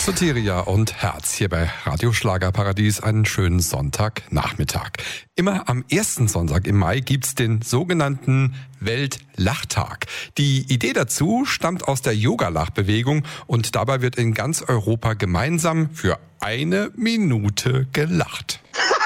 Soteria und Herz hier bei Radio Schlagerparadies. Einen schönen Sonntagnachmittag. Immer am ersten Sonntag im Mai gibt's den sogenannten Weltlachtag. Die Idee dazu stammt aus der Yoga-Lachbewegung und dabei wird in ganz Europa gemeinsam für 1 Minute gelacht.